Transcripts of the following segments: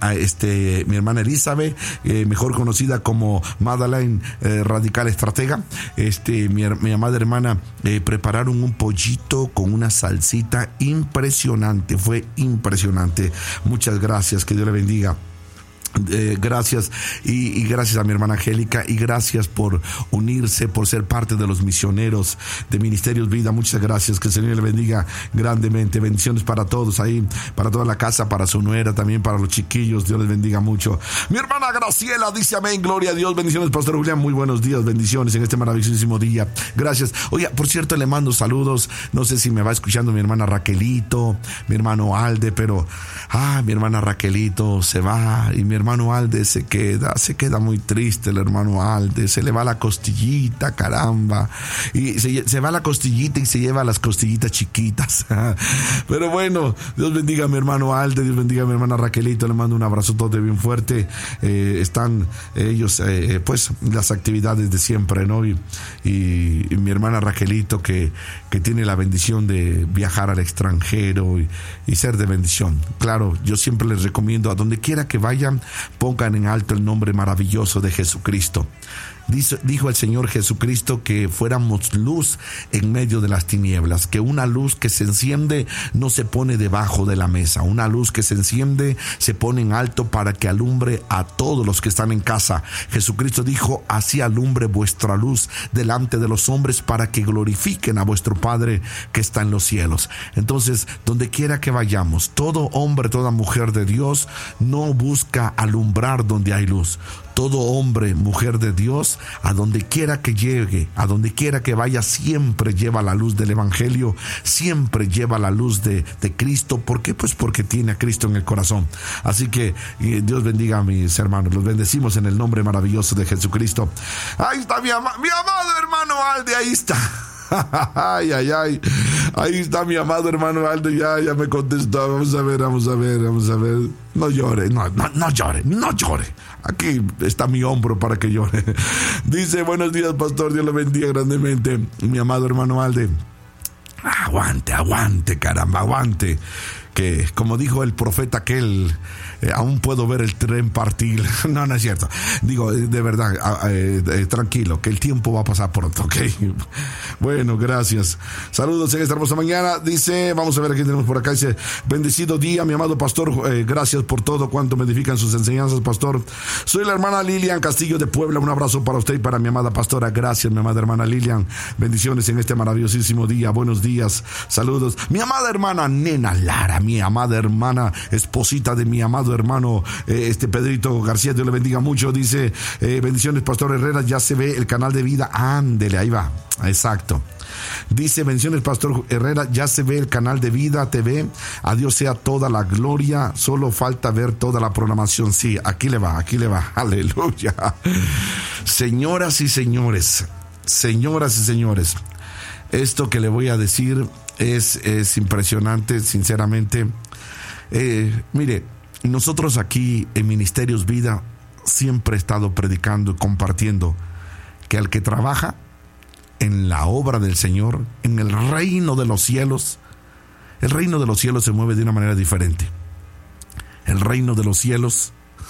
mi hermana Elizabeth, mejor conocida como Madeleine Radical Estratega. Mi amada hermana, prepararon un pollito con una salsita impresionante, fue impresionante. Muchas gracias, que Dios le bendiga. Gracias y gracias a mi hermana Angélica, y gracias por unirse, por ser parte de los misioneros de Ministerios Vida. Muchas gracias, que el Señor le bendiga grandemente. Bendiciones para todos ahí, para toda la casa, para su nuera, también para los chiquillos. Dios les bendiga mucho. Mi hermana Graciela dice amén, gloria a Dios. Bendiciones, Pastor Julián, muy buenos días, bendiciones en este maravillosísimo día. Gracias. Oiga, por cierto, le mando saludos. No sé si me va escuchando mi hermana Raquelito, mi hermano Alde, pero mi hermana Raquelito se va y mi hermano Alde se queda muy triste. El hermano Alde se le va la costillita, caramba, y se va la costillita y se lleva las costillitas chiquitas. Pero bueno, Dios bendiga a mi hermano Alde, Dios bendiga a mi hermana Raquelito. Le mando un abrazo todo bien fuerte. Están ellos, pues, las actividades de siempre, ¿no? Y mi hermana Raquelito que tiene la bendición de viajar al extranjero y ser de bendición. Claro, yo siempre les recomiendo, a donde quiera que vayan, pongan en alto el nombre maravilloso de Jesucristo. Dijo el Señor Jesucristo que fuéramos luz en medio de las tinieblas, que una luz que se enciende no se pone debajo de la mesa, una luz que se enciende se pone en alto para que alumbre a todos los que están en casa. Jesucristo dijo: así alumbre vuestra luz delante de los hombres, para que glorifiquen a vuestro Padre que está en los cielos. Entonces, donde quiera que vayamos, todo hombre, toda mujer de Dios no busca alumbrar donde hay luz. Todo hombre, mujer de Dios, a donde quiera que llegue, a donde quiera que vaya, siempre lleva la luz del Evangelio, siempre lleva la luz de Cristo. ¿Por qué? Pues porque tiene a Cristo en el corazón. Así que Dios bendiga a mis hermanos. Los bendecimos en el nombre maravilloso de Jesucristo. Ahí está mi amado hermano Alde, ahí está. Ay. Ahí está mi amado hermano Aldo, ya me contestó. Vamos a ver. No llore. Aquí está mi hombro para que llore. Dice: buenos días, pastor, Dios lo bendiga grandemente, mi amado hermano Alde. Aguante, caramba, aguante. Que, como dijo el profeta aquel, aún puedo ver el tren partir. No es cierto. Digo, de verdad, tranquilo, que el tiempo va a pasar pronto, ¿ok? Bueno, gracias. Saludos en esta hermosa mañana. Dice, vamos a ver a quién tenemos por acá. Dice: bendecido día, mi amado pastor. Gracias por todo cuanto me edifican sus enseñanzas, pastor. Soy la hermana Lilian Castillo de Puebla. Un abrazo para usted y para mi amada pastora. Gracias, mi amada hermana Lilian. Bendiciones en este maravillosísimo día. Buenos días. Saludos. Mi amada hermana Nena Lara, mi amada hermana, esposita de mi amado hermano Pedrito García, Dios le bendiga mucho. Dice: bendiciones, pastor Herrera, ya se ve el canal de vida. Ándele, ahí va, exacto. Dice: bendiciones, pastor Herrera, ya se ve el canal de Vida TV. A Dios sea toda la gloria, solo falta ver toda la programación. Sí, aquí le va, aleluya. Señoras y señores, esto que le voy a decir es impresionante, sinceramente. Mire, nosotros aquí en Ministerios Vida siempre he estado predicando y compartiendo que al que trabaja en la obra del Señor, en el reino de los cielos se mueve de una manera diferente. El reino de los cielos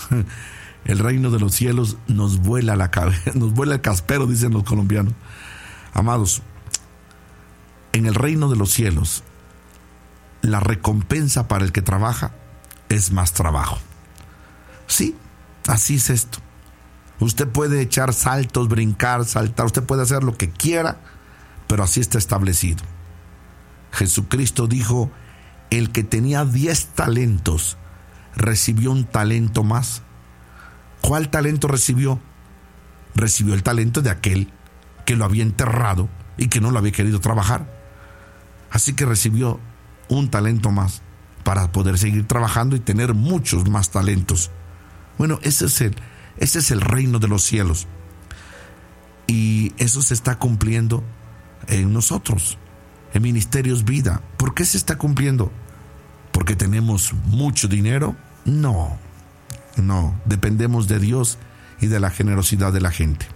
nos vuela la cabeza, nos vuela el caspero, dicen los colombianos. Amados, en el reino de los cielos, la recompensa para el que trabaja es más trabajo. Sí, así es esto. Usted puede echar saltos, brincar, saltar, usted puede hacer lo que quiera, pero así está establecido. Jesucristo dijo: el que tenía 10 talentos recibió un talento más. ¿Cuál talento recibió? Recibió el talento de aquel que lo había enterrado y que no lo había querido trabajar. Así que recibió un talento más para poder seguir trabajando y tener muchos más talentos. Bueno, ese es el reino de los cielos. Y eso se está cumpliendo en nosotros, en Ministerios Vida. ¿Por qué se está cumpliendo? ¿Porque tenemos mucho dinero? No, dependemos de Dios y de la generosidad de la gente.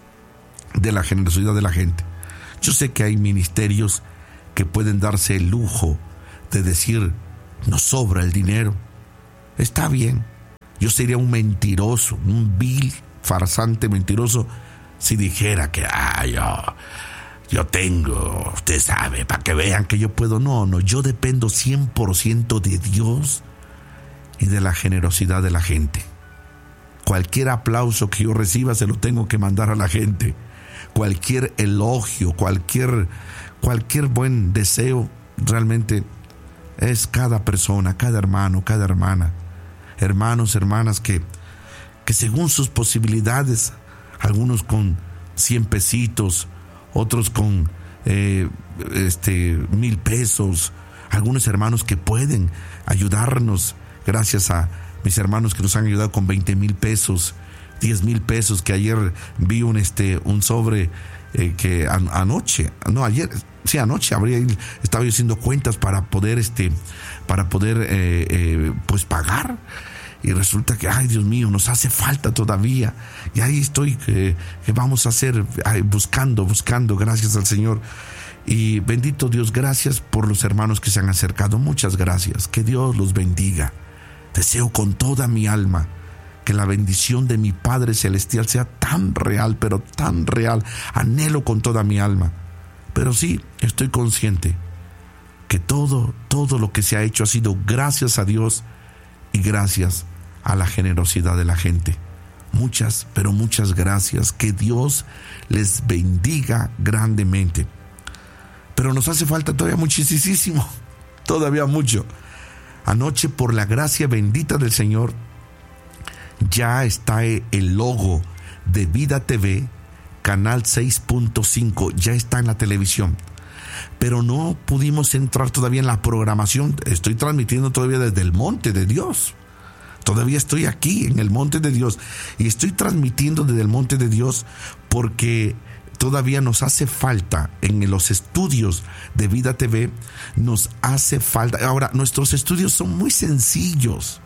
Yo sé que hay ministerios que pueden darse el lujo de decir: nos sobra el dinero. Está bien, Yo sería un mentiroso, un vil farsante mentiroso, si dijera que yo tengo, usted sabe, para que vean que yo puedo. No, yo dependo 100% de Dios y de la generosidad de la gente. Cualquier aplauso que yo reciba se lo tengo que mandar a la gente. Cualquier elogio, cualquier buen deseo, realmente es cada persona, cada hermano, cada hermana. Hermanos, hermanas que según sus posibilidades, algunos con 100 pesitos, otros con 1,000 pesos, algunos hermanos que pueden ayudarnos, gracias a mis hermanos que nos han ayudado con 20,000 pesos, 10,000 pesos, que ayer vi un sobre que anoche estaba yo haciendo cuentas para poder pues pagar. Y resulta que, ay Dios mío, nos hace falta todavía. Y ahí estoy, que vamos a hacer, buscando, gracias al Señor. Y bendito Dios, gracias por los hermanos que se han acercado. Muchas gracias. Que Dios los bendiga. Deseo con toda mi alma que la bendición de mi Padre Celestial sea tan real, pero tan real. Anhelo con toda mi alma. Pero sí, estoy consciente que todo lo que se ha hecho ha sido gracias a Dios y gracias a la generosidad de la gente. Muchas, pero muchas gracias. Que Dios les bendiga grandemente. Pero nos hace falta todavía muchísimo, todavía mucho. Anoche, por la gracia bendita del Señor, ya está el logo de Vida TV, canal 6.5, ya está en la televisión. Pero no pudimos entrar todavía en la programación. Estoy transmitiendo todavía desde el Monte de Dios. Todavía estoy aquí en el Monte de Dios. Y estoy transmitiendo desde el Monte de Dios porque todavía nos hace falta en los estudios de Vida TV. Nos hace falta. Ahora, nuestros estudios son muy sencillos.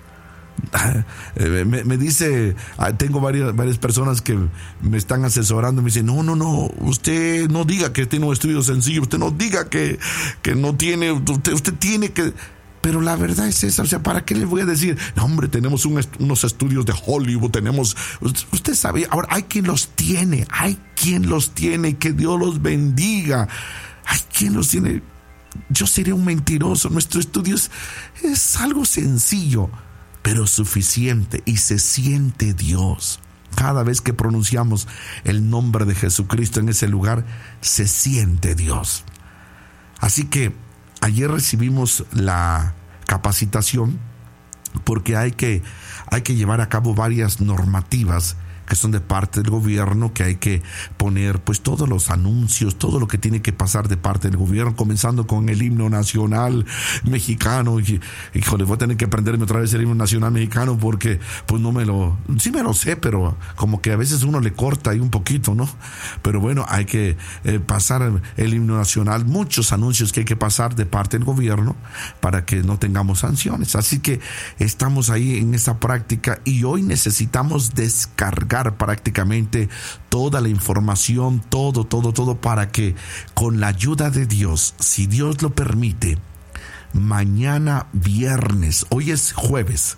Me dice, tengo varias personas que me están asesorando, me dicen, no, usted no diga que tiene un estudio sencillo, usted no diga que no tiene, usted tiene que. Pero la verdad es esa, o sea, ¿para qué le voy a decir? No, hombre, tenemos unos estudios de Hollywood, usted sabe, ahora hay quien los tiene, y que Dios los bendiga. Hay quien los tiene. Yo sería un mentiroso. Nuestro estudio es algo sencillo, pero suficiente, y se siente Dios. Cada vez que pronunciamos el nombre de Jesucristo en ese lugar, se siente Dios. Así que ayer recibimos la capacitación porque hay que llevar a cabo varias normativas que son de parte del gobierno, que hay que poner pues todos los anuncios, todo lo que tiene que pasar de parte del gobierno, comenzando con el himno nacional mexicano. Híjole, voy a tener que aprenderme otra vez el himno nacional mexicano porque pues sí me lo sé, pero como que a veces uno le corta ahí un poquito, ¿no? Pero bueno, hay que pasar el himno nacional, muchos anuncios que hay que pasar de parte del gobierno para que no tengamos sanciones. Así que estamos ahí en esa práctica y hoy necesitamos descargar prácticamente toda la información, todo para que con la ayuda de Dios, si Dios lo permite, mañana viernes, hoy es jueves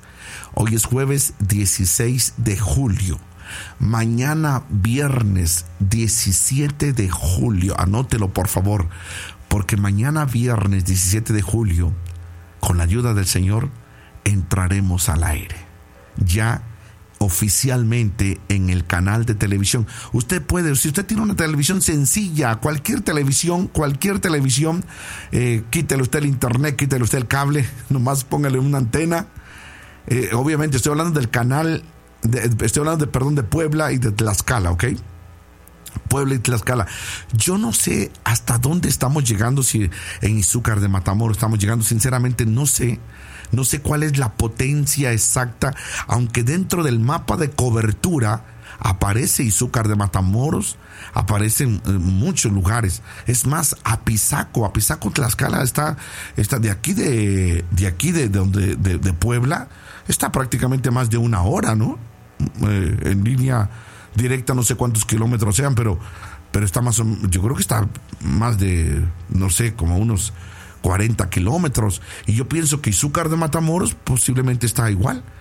16 de julio, mañana viernes 17 de julio, anótelo por favor, porque mañana viernes 17 de julio, con la ayuda del Señor, entraremos al aire. Ya oficialmente en el canal de televisión. Usted puede, si usted tiene una televisión sencilla, cualquier televisión, quítele usted el internet, quítele usted el cable, nomás póngale una antena. Obviamente estoy hablando del canal, de Puebla y de Tlaxcala, ¿ok? Puebla y Tlaxcala. Yo no sé hasta dónde estamos llegando, si en Izúcar de Matamoros estamos llegando, sinceramente no sé cuál es la potencia exacta, aunque dentro del mapa de cobertura aparece Izúcar de Matamoros, aparecen muchos lugares. Es más, Apizaco, Tlaxcala está de aquí de Puebla, está prácticamente más de una hora, ¿no? En línea directa, no sé cuántos kilómetros sean, pero está más, yo creo que está más de, no sé, como unos 40 kilómetros, y yo pienso que Izúcar de Matamoros posiblemente está igual.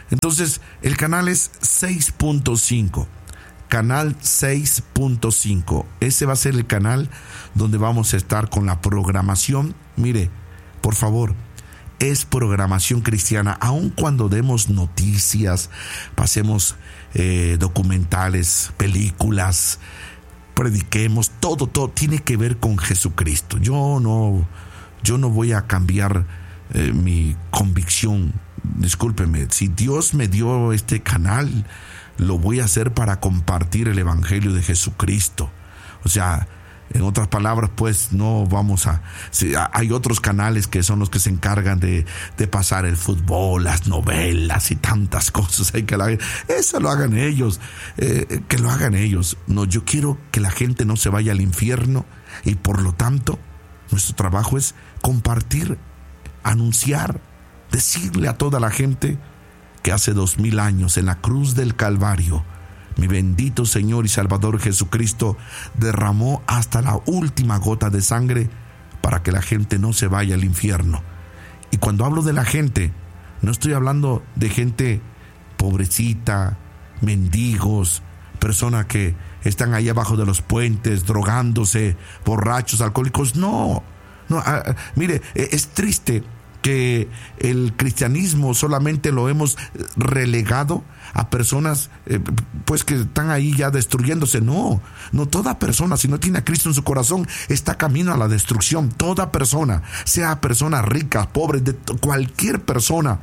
Entonces, el canal es 6.5. Canal 6.5. Ese va a ser el canal donde vamos a estar con la programación. Mire, por favor, es programación cristiana. Aun cuando demos noticias, pasemos documentales, películas, prediquemos, todo tiene que ver con Jesucristo. Yo no voy a cambiar mi convicción. Discúlpeme, si Dios me dio este canal, lo voy a hacer para compartir el evangelio de Jesucristo. O sea, en otras palabras, pues no vamos a... hay otros canales que son los que se encargan de pasar el fútbol, las novelas y tantas cosas. Eso lo hagan ellos, que lo hagan ellos. No, yo quiero que la gente no se vaya al infierno, y por lo tanto, nuestro trabajo es compartir, anunciar, decirle a toda la gente que hace 2000 años en la cruz del Calvario, mi bendito Señor y Salvador Jesucristo derramó hasta la última gota de sangre para que la gente no se vaya al infierno. Y cuando hablo de la gente, no estoy hablando de gente pobrecita, mendigos, personas que están ahí abajo de los puentes, drogándose, borrachos, alcohólicos. No, mire, es triste que el cristianismo solamente lo hemos relegado a personas pues que están ahí ya destruyéndose. No, toda persona, si no tiene a Cristo en su corazón, está camino a la destrucción. Toda persona, sea persona rica, pobre, de cualquier persona,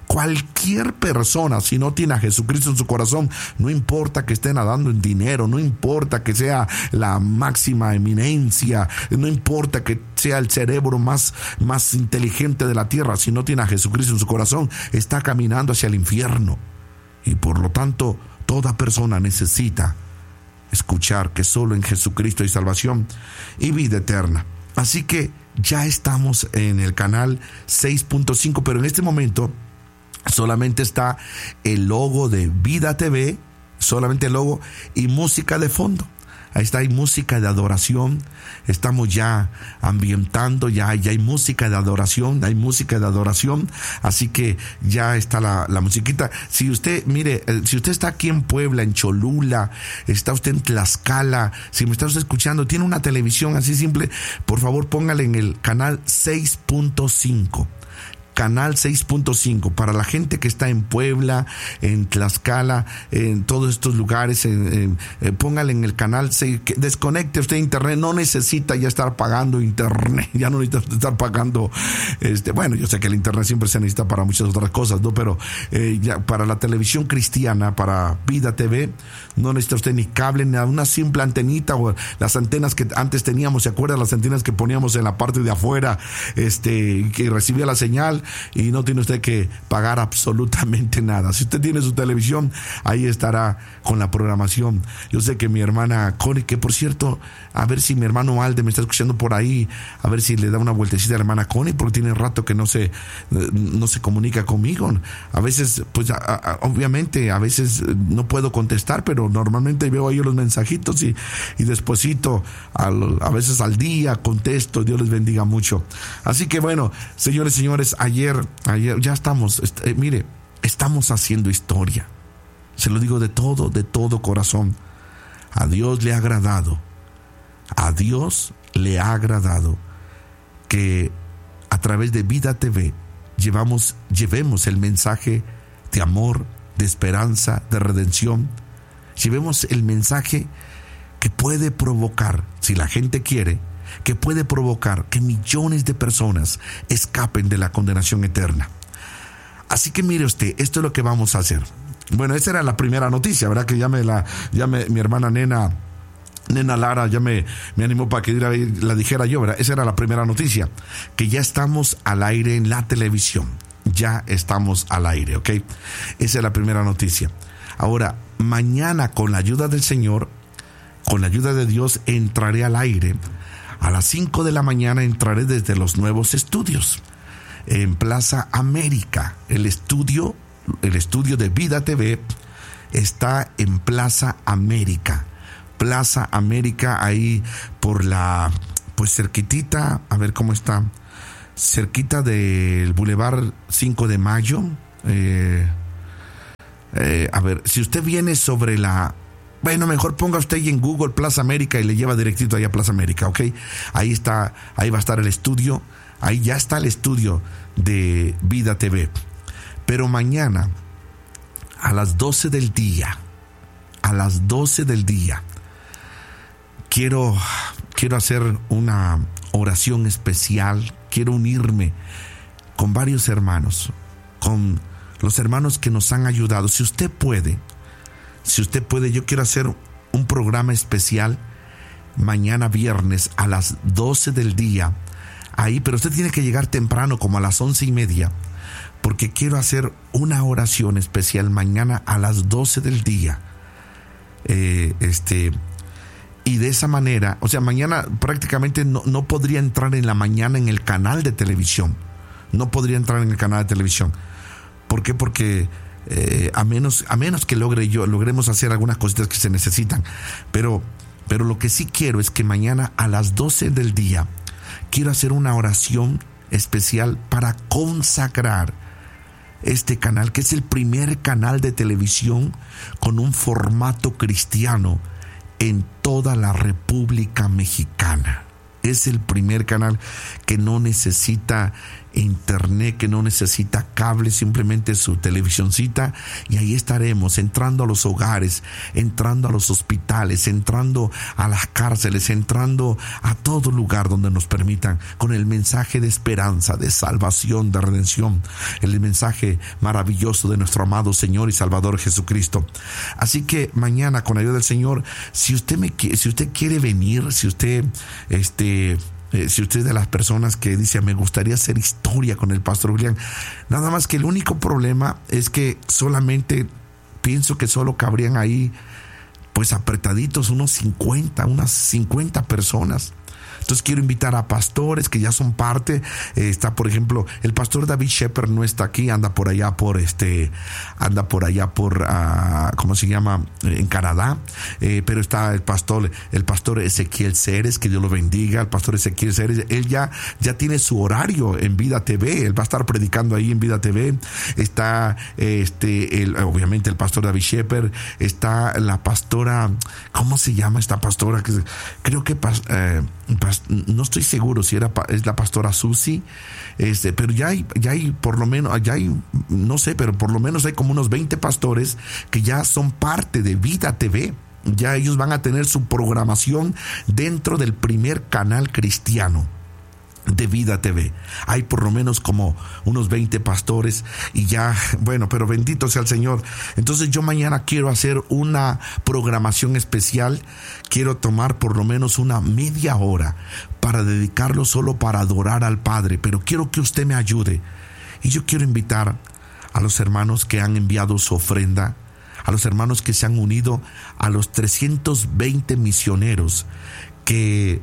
si no tiene a Jesucristo en su corazón, no importa que esté nadando en dinero, no importa que sea la máxima eminencia, no importa que sea el cerebro más inteligente de la tierra, si no tiene a Jesucristo en su corazón, está caminando hacia el infierno. Y por lo tanto, toda persona necesita escuchar que solo en Jesucristo hay salvación y vida eterna. Así que ya estamos en el canal 6.5, pero en este momento solamente está el logo de Vida TV, solamente el logo y música de fondo. Ahí está, hay música de adoración. Estamos ya ambientando, ya hay música de adoración, así que ya está la musiquita. Si usted, mire, si usted está aquí en Puebla, en Cholula, está usted en Tlaxcala, si me está usted escuchando, tiene una televisión así simple, por favor póngale en el canal 6.5. Canal 6.5 para la gente que está en Puebla, en Tlaxcala, en todos estos lugares. Póngale en el canal 6, desconecte usted internet, no necesita ya estar pagando internet, ya no necesita estar pagando bueno, yo sé que el internet siempre se necesita para muchas otras cosas, ¿no? Pero ya para la televisión cristiana, para Vida TV, no necesita usted ni cable, ni una simple antenita, o las antenas que antes teníamos, ¿se acuerdan? Las antenas que poníamos en la parte de afuera, que recibía la señal, y no tiene usted que pagar absolutamente nada. Si usted tiene su televisión, ahí estará con la programación. Yo sé que mi hermana Connie, que por cierto, a ver si mi hermano Alde me está escuchando por ahí, a ver si le da una vueltecita a la hermana Connie, porque tiene rato que no se comunica conmigo. A veces, pues obviamente, a veces no puedo contestar, pero normalmente veo ahí los mensajitos y despuesito, a veces al día contesto. Dios les bendiga mucho. Así que bueno, señores, ayer ya estamos, mire, estamos haciendo historia. Se lo digo de todo corazón. A Dios le ha agradado que a través de Vida TV llevemos el mensaje de amor, de esperanza, de redención. Llevemos el mensaje que puede provocar, si la gente quiere, que puede provocar que millones de personas escapen de la condenación eterna. Así que mire usted, esto es lo que vamos a hacer. Bueno, esa era la primera noticia, ¿verdad? Que mi hermana Nena Lara ya me animó para que la dijera yo, ¿verdad? Esa era la primera noticia, que ya estamos al aire en la televisión. Ya estamos al aire, ¿ok? Esa es la primera noticia. Ahora, mañana, con la ayuda del Señor, con la ayuda de Dios, entraré al aire. A las 5 de la mañana entraré desde los nuevos estudios en Plaza América. El estudio de Vida TV está en Plaza América. Plaza América, ahí por pues cerquitita, a ver cómo está, cerquita del Boulevard 5 de Mayo. a ver, si usted viene sobre bueno, mejor ponga usted ahí en Google Plaza América y le lleva directito ahí a Plaza América, ¿ok? Ahí va a estar el estudio, ahí ya está el estudio de Vida TV. Pero mañana, a las 12 del día, quiero hacer una oración especial, quiero unirme con varios hermanos, con los hermanos que nos han ayudado. Si usted puede, yo quiero hacer un programa especial mañana viernes a las 12 del día, ahí, pero usted tiene que llegar temprano, como a las 11:30, porque quiero hacer una oración especial mañana a las 12 del día. Y de esa manera, o sea, mañana prácticamente no podría entrar en la mañana en el canal de televisión. No podría entrar en el canal de televisión. ¿Por qué? Porque a menos que logremos hacer algunas cositas que se necesitan. Pero lo que sí quiero es que mañana a las 12 del día quiero hacer una oración especial para consagrar este canal, que es el primer canal de televisión con un formato cristiano en toda la República Mexicana. Es el primer canal que no necesita internet, que no necesita cable, simplemente su televisioncita, y ahí estaremos entrando a los hogares, entrando a los hospitales, entrando a las cárceles, entrando a todo lugar donde nos permitan, con el mensaje de esperanza, de salvación, de redención, el mensaje maravilloso de nuestro amado Señor y Salvador Jesucristo. Así que mañana, con la ayuda del Señor, si usted quiere venir, si usted es de las personas que dice, me gustaría hacer historia con el pastor Julián, nada más que el único problema es que pienso que solo cabrían ahí, pues apretaditos, unas 50 personas. Entonces quiero invitar a pastores que ya son parte. Está, por ejemplo, el pastor David Shepard no está aquí, anda por allá por ¿cómo se llama? En Canadá. Pero está el pastor Ezequiel Ceres, que Dios lo bendiga. El pastor Ezequiel Ceres, él ya tiene su horario en Vida TV. Él va a estar predicando ahí en Vida TV. Está obviamente el pastor David Shepard. Está la pastora, ¿cómo se llama esta pastora? Creo que no estoy seguro si es la pastora Susi, pero ya hay por lo menos, no sé, pero por lo menos hay como unos 20 pastores que ya son parte de Vida TV. Ya ellos van a tener su programación dentro del primer canal cristiano de Vida TV. Hay por lo menos como unos 20 pastores y ya, bueno, pero bendito sea el Señor. Entonces yo mañana quiero hacer una programación especial. Quiero tomar por lo menos una media hora para dedicarlo solo para adorar al Padre, pero quiero que usted me ayude. Y yo quiero invitar a los hermanos que han enviado su ofrenda, a los hermanos que se han unido, a los 320 misioneros que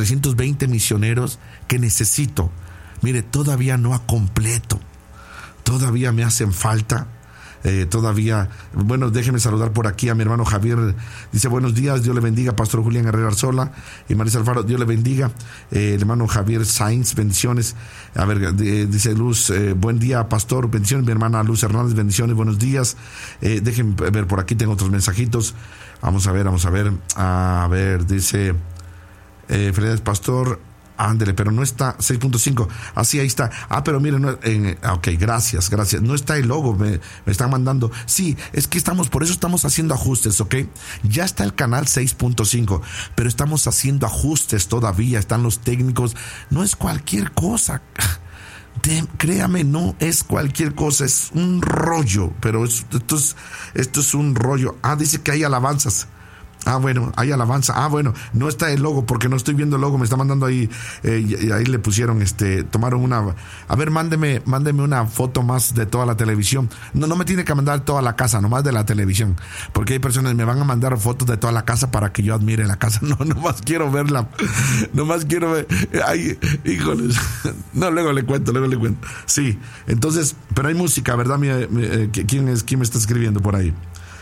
necesito. Mire, todavía no completo, todavía me hacen falta. Bueno, déjeme saludar por aquí a mi hermano Javier. Dice, buenos días, Dios le bendiga, pastor Julián Herrera Arzola y Marisa Alfaro, Dios le bendiga. El hermano Javier Sainz, bendiciones. A ver, dice Luz, buen día, pastor, bendiciones. Mi hermana Luz Hernández, bendiciones, buenos días. Déjenme ver, por aquí tengo otros mensajitos. Vamos a ver. A ver, dice, felicidades, pastor. Ándele, pero no está 6.5. Así, ahí está. Pero miren, ok, gracias. No está el logo, me están mandando. Sí, es que por eso estamos haciendo ajustes, ok. Ya está el canal 6.5, pero estamos haciendo ajustes todavía. Están los técnicos. No es cualquier cosa. Créame, no es cualquier cosa. Es un rollo, pero esto es un rollo. Dice que hay alabanzas. Bueno, hay alabanza. Bueno, no está el logo porque no estoy viendo el logo. Me está mandando ahí, y ahí le pusieron, tomaron una. A ver, mándeme una foto más de toda la televisión. No me tiene que mandar toda la casa, nomás de la televisión. Porque hay personas que me van a mandar fotos de toda la casa para que yo admire la casa. No, nomás quiero verla. Nomás quiero ver. Ay, híjoles. No, luego le cuento. Sí, entonces, pero hay música, ¿verdad? ¿Quién me está escribiendo por ahí?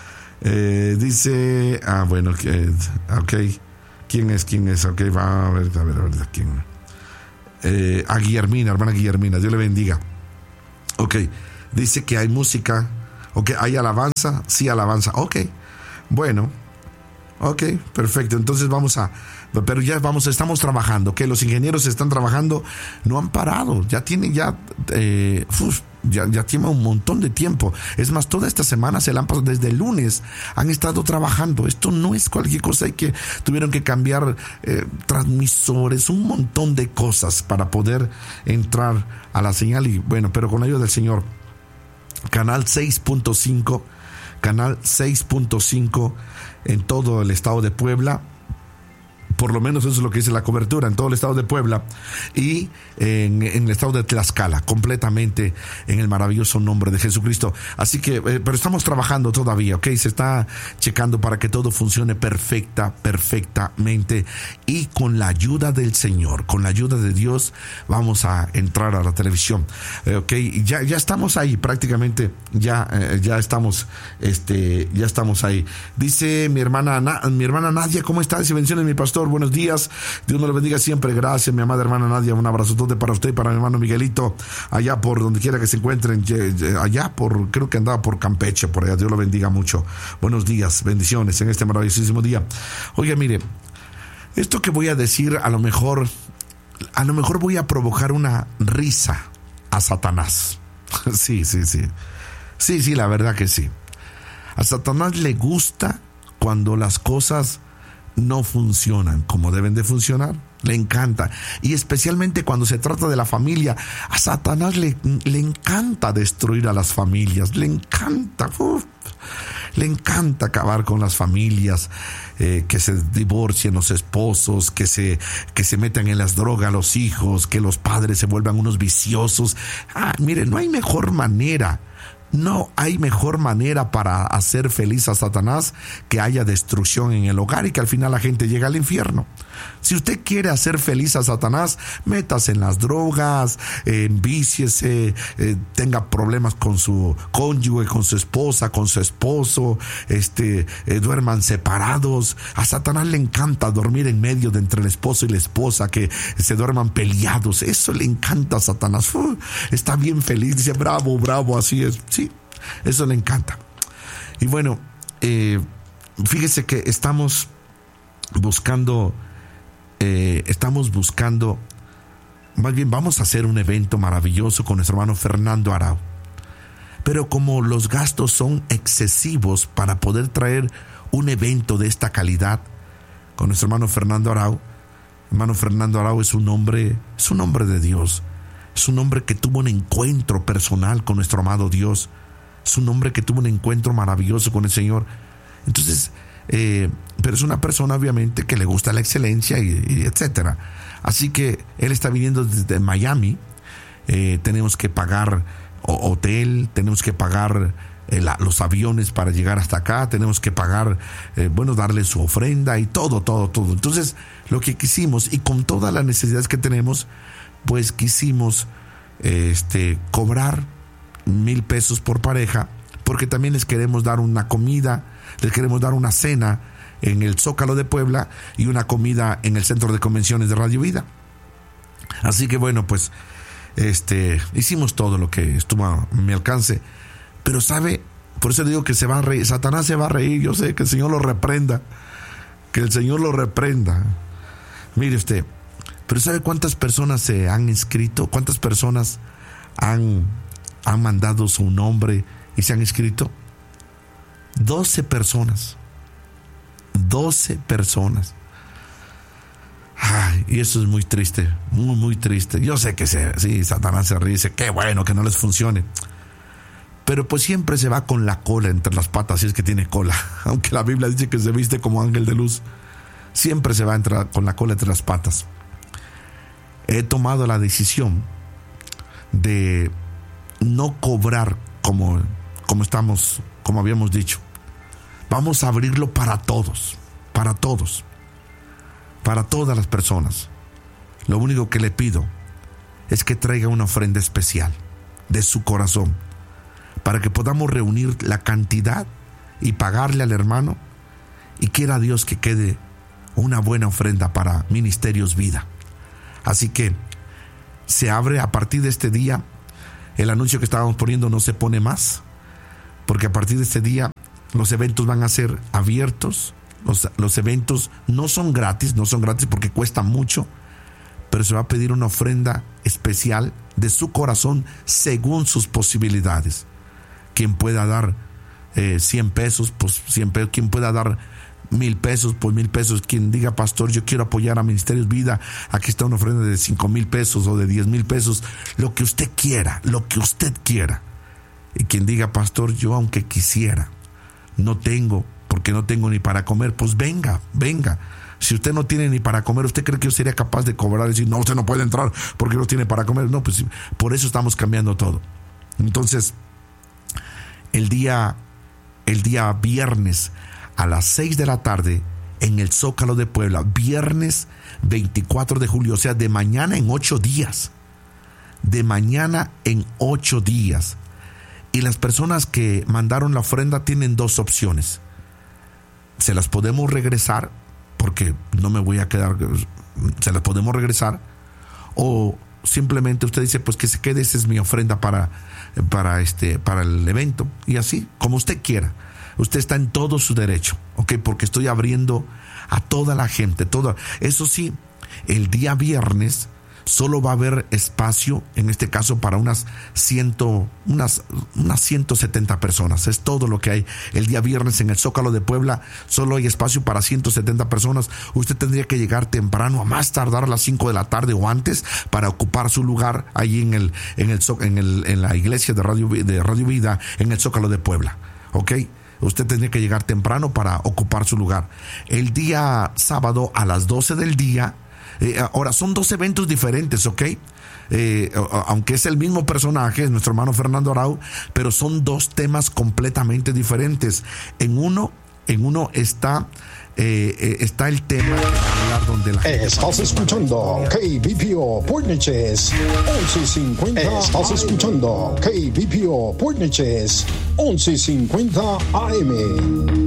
Dice, bueno, ok. ¿Quién es? Ok, va a ver, ¿quién? Guillermina, hermana Guillermina, Dios le bendiga. Ok, dice que hay música Ok, ¿hay alabanza? Sí, alabanza. Ok, bueno. Ok, perfecto. Entonces pero ya estamos trabajando. Que los ingenieros están trabajando, no han parado. Ya tienen ya tiene un montón de tiempo. Es más, toda esta semana se la han pasado, desde el lunes han estado trabajando. Esto no es cualquier cosa. Tuvieron que cambiar transmisores, un montón de cosas para poder entrar a la señal. Y bueno, pero con la ayuda del Señor, canal 6.5 en todo el estado de Puebla. Por lo menos eso es lo que dice la cobertura en todo el estado de Puebla y en el estado de Tlaxcala, completamente en el maravilloso nombre de Jesucristo. Así que, pero estamos trabajando todavía, ¿ok? Se está checando para que todo funcione perfectamente, y con la ayuda del Señor, con la ayuda de Dios, vamos a entrar a la televisión, ¿ok? Ya estamos ahí, prácticamente ya estamos ahí. Dice mi hermana Nadia, ¿cómo estás? Y bendiciones, mi pastor. Buenos días, Dios nos lo bendiga siempre. Gracias, mi amada hermana Nadia. Un abrazotote para usted y para mi hermano Miguelito, allá por donde quiera que se encuentren, creo que andaba por Campeche, por allá. Dios lo bendiga mucho. Buenos días, bendiciones en este maravillosísimo día. Oiga, mire, esto que voy a decir, a lo mejor voy a provocar una risa a Satanás. Sí, la verdad que sí. A Satanás le gusta cuando las cosas no funcionan como deben de funcionar. Le encanta, y especialmente cuando se trata de la familia. A Satanás le encanta destruir a las familias, le encanta acabar con las familias, que se divorcien los esposos, que se metan en las drogas los hijos, que los padres se vuelvan unos viciosos. Mire, no hay mejor manera para hacer feliz a Satanás que haya destrucción en el hogar y que al final la gente llegue al infierno. Si usted quiere hacer feliz a Satanás, métase en las drogas, envíciese, tenga problemas con su cónyuge, con su esposa, con su esposo, duerman separados. A Satanás le encanta dormir en medio de entre el esposo y la esposa, que se duerman peleados. Eso le encanta a Satanás. Está bien feliz, dice bravo, así es. Sí, eso le encanta. Y bueno, fíjese que estamos buscando, más bien vamos a hacer un evento maravilloso con nuestro hermano Fernando Arau. Pero como los gastos son excesivos para poder traer un evento de esta calidad con nuestro hermano Fernando Arau. Hermano Fernando Arau es un hombre de Dios. Es un hombre que tuvo un encuentro personal con nuestro amado Dios. Es un hombre que tuvo un encuentro maravilloso con el Señor. Entonces, pero es una persona obviamente que le gusta la excelencia y etcétera. Así que él está viniendo desde Miami. Tenemos que pagar hotel, tenemos que pagar los aviones para llegar hasta acá, tenemos que pagar, darle su ofrenda y todo. Entonces, lo que quisimos, y con todas las necesidades que tenemos, pues quisimos cobrar 1,000 pesos por pareja, porque también les queremos dar una comida, les queremos dar una cena en el Zócalo de Puebla y una comida en el Centro de Convenciones de Radio Vida. Así que bueno, pues hicimos todo lo que estuvo a mi alcance. Pero sabe, por eso digo que se va a reír, Satanás se va a reír. Yo sé que el Señor lo reprenda, mire usted. Pero ¿sabe cuántas personas se han inscrito? ¿Cuántas personas han mandado su nombre y se han inscrito? 12 personas. 12 personas. Ay, y eso es muy triste, muy triste. Yo sé que Satanás se ríe y dice, qué bueno que no les funcione. Pero pues siempre se va con la cola entre las patas, si es que tiene cola. Aunque la Biblia dice que se viste como ángel de luz, siempre se va a entrar con la cola entre las patas. He tomado la decisión de no cobrar como habíamos dicho. Vamos a abrirlo para todos, para todas las personas. Lo único que le pido es que traiga una ofrenda especial de su corazón, para que podamos reunir la cantidad y pagarle al hermano, y quiera Dios que quede una buena ofrenda para Ministerios Vida. Así que se abre a partir de este día. El anuncio que estábamos poniendo no se pone más. porque a partir de este día los eventos van a ser abiertos. Los eventos no son gratis porque cuesta mucho, pero se va a pedir una ofrenda especial de su corazón según sus posibilidades. Quien pueda dar 100 pesos, pues 100 pesos. Quien pueda dar 1,000 pesos, pues 1,000 pesos. Quien diga, pastor, yo quiero apoyar a Ministerios Vida, aquí está una ofrenda de 5,000 pesos o de 10,000 pesos. Lo que usted quiera. Y quien diga, pastor, yo aunque quisiera, no tengo, porque no tengo ni para comer, pues venga. Si usted no tiene ni para comer, ¿usted cree que yo sería capaz de cobrar y decir, no, usted no puede entrar porque no tiene para comer? No, pues por eso estamos cambiando todo. Entonces, el día viernes a las 6 de la tarde en el Zócalo de Puebla, viernes 24 de julio, o sea, de mañana en 8 días. Y las personas que mandaron la ofrenda tienen 2 opciones. Se las podemos regresar, porque no me voy a quedar, se las podemos regresar, o simplemente usted dice, pues que se quede, esa es mi ofrenda para el evento, y así, como usted quiera. Usted está en todo su derecho, ¿ok? Porque estoy abriendo a toda la gente, eso sí, el día viernes solo va a haber espacio, en este caso para unas 170 personas. Es todo lo que hay el día viernes en el Zócalo de Puebla. Solo hay espacio para 170 personas. Usted tendría que llegar temprano, a más tardar a las 5 de la tarde o antes, para ocupar su lugar ahí en la iglesia de Radio Vida, en el Zócalo de Puebla, ¿ok? Usted tendría que llegar temprano para ocupar su lugar. El día sábado a las 12 del día, ahora son 2 eventos diferentes, ¿ok? Aunque es el mismo personaje, es nuestro hermano Fernando Arau, pero son 2 temas completamente diferentes. En uno está el tema donde la gente estás escuchando KBPO Portneches 1150. Estás escuchando KBPO Portneches 1150 AM.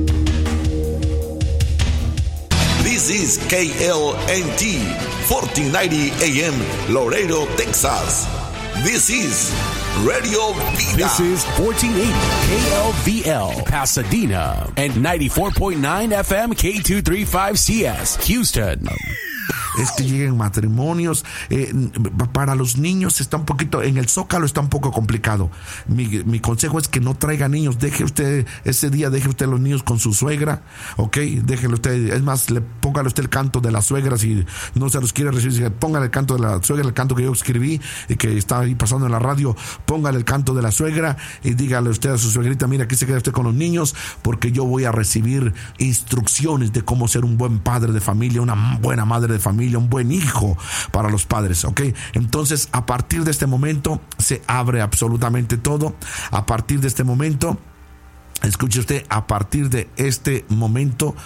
This is KLNT 1490 AM Laredo, Texas. This is Radio Vida. This is 1480 KLVL Pasadena and 94.9 FM K235CS Houston. Es que lleguen matrimonios. Para los niños está un poquito, en el Zócalo está un poco complicado. Mi consejo es que no traiga niños. Deje usted los niños con su suegra, ok, déjelo usted. Es más, póngale usted el canto de la suegra. Si no se los quiere recibir, póngale el canto de la suegra, el canto que yo escribí y que está ahí pasando en la radio. Póngale el canto de la suegra y dígale usted a su suegrita, mira, aquí se queda usted con los niños, porque yo voy a recibir instrucciones de cómo ser un buen padre de familia, una buena madre de familia, un buen hijo para los padres, ¿ok? Entonces, a partir de este momento se abre absolutamente todo. A partir de este momento, escuche usted, a partir de este momento,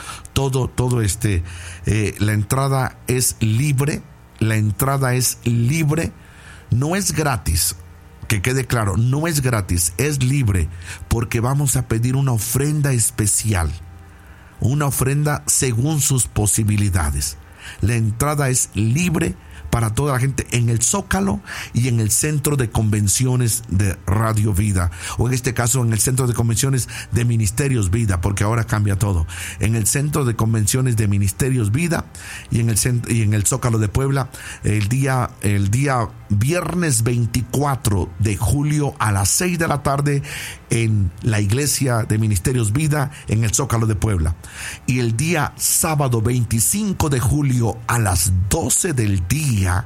la entrada es libre. No es gratis. Que quede claro, no es gratis, es libre, porque vamos a pedir una ofrenda especial, una ofrenda según sus posibilidades. La entrada es libre para toda la gente en el Zócalo y en el Centro de Convenciones de Radio Vida, o en este caso en el Centro de Convenciones de Ministerios Vida, porque ahora cambia todo. En el Centro de Convenciones de Ministerios Vida y en el Zócalo de Puebla, el día viernes 24 de julio a las 6 de la tarde en la Iglesia de Ministerios Vida en el Zócalo de Puebla, y el día sábado 25 de julio a las 12 del día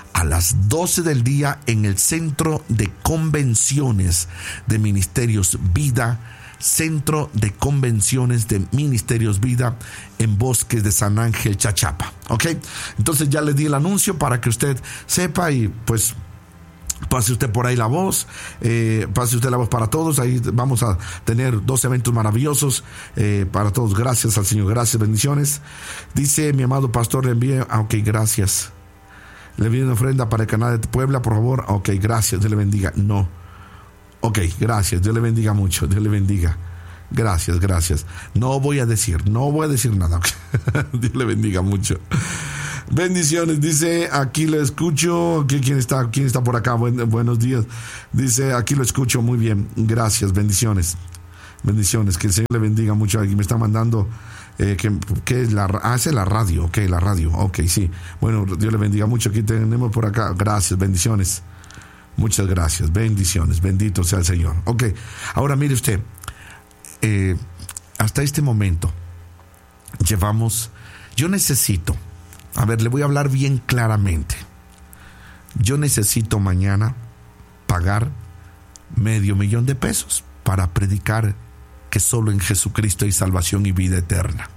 en el Centro de Convenciones de Ministerios Vida, Centro de Convenciones de Ministerios Vida en Bosques de San Ángel, Chachapa, ¿ok? Entonces ya le di el anuncio para que usted sepa y pues pase usted por ahí la voz, para todos. Ahí vamos a tener 2 eventos maravillosos para todos. Gracias al Señor, gracias, bendiciones. Dice mi amado pastor, le envíe, ok, gracias. Le envíe una ofrenda para el canal de Puebla, por favor. Ok, gracias, Dios le bendiga. No. Ok, gracias, Dios le bendiga mucho, Dios le bendiga. Gracias. No voy a decir nada. Dios le bendiga mucho. Bendiciones, dice, aquí lo escucho. ¿Quién está por acá? Buenos días. Dice, aquí lo escucho, muy bien, gracias, bendiciones. Bendiciones, que el Señor le bendiga mucho. Aquí me está mandando que es esa es la radio, ok, sí. Bueno, Dios le bendiga mucho. Aquí tenemos por acá, gracias, bendiciones. Muchas gracias, bendiciones, bendito sea el Señor. Ok, ahora mire usted, hasta este momento yo necesito, a ver, le voy a hablar bien claramente. Yo necesito mañana pagar $500,000 para predicar que solo en Jesucristo hay salvación y vida eterna.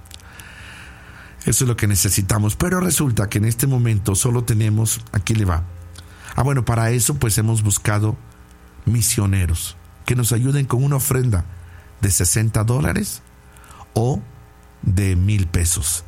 Eso es lo que necesitamos, pero resulta que en este momento solo tenemos, aquí le va. Bueno, para eso pues hemos buscado misioneros que nos ayuden con una ofrenda de $60 o de $1,000,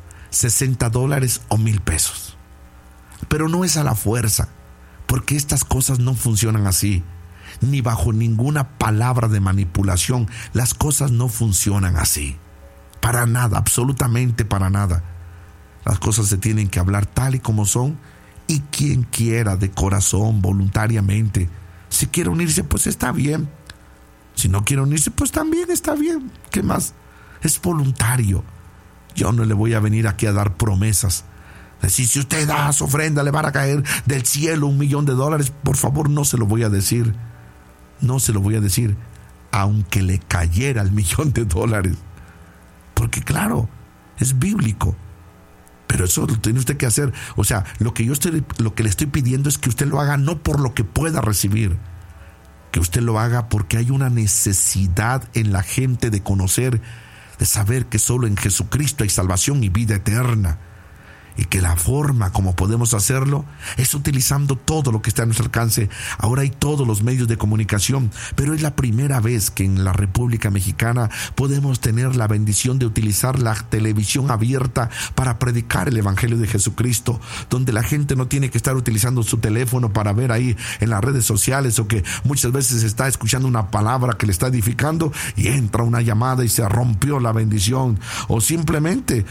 $60 o $1,000. Pero no es a la fuerza, porque estas cosas no funcionan así, ni bajo ninguna palabra de manipulación. Las cosas no funcionan así, para nada, absolutamente para nada. Las cosas se tienen que hablar tal y como son, y quien quiera de corazón, voluntariamente, si quiere unirse, pues está bien. Si no quiere unirse, pues también está bien. ¿Qué más? Es voluntario. Yo no le voy a venir aquí a dar promesas. Decir, si usted da su ofrenda, le van a caer del cielo $1,000,000. Por favor, no se lo voy a decir. No se lo voy a decir, aunque le cayera el $1,000,000. Porque claro, es bíblico. Pero eso lo tiene usted que hacer. O sea, lo que le estoy pidiendo es que usted lo haga no por lo que pueda recibir, que usted lo haga porque hay una necesidad en la gente de conocer, de saber que solo en Jesucristo hay salvación y vida eterna. Y que la forma como podemos hacerlo es utilizando todo lo que está a nuestro alcance. Ahora hay todos los medios de comunicación, pero es la primera vez que en la República Mexicana podemos tener la bendición de utilizar la televisión abierta para predicar el Evangelio de Jesucristo, donde la gente no tiene que estar utilizando su teléfono para ver ahí en las redes sociales, o que muchas veces está escuchando una palabra que le está edificando y entra una llamada y se rompió la bendición, o simplemente